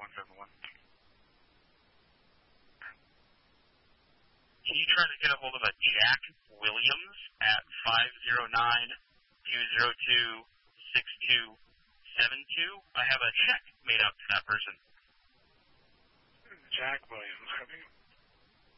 171. Can you try to get a hold of a Jack Williams at 509-202-6272? I have a check made out to that person. Jack Williams. I think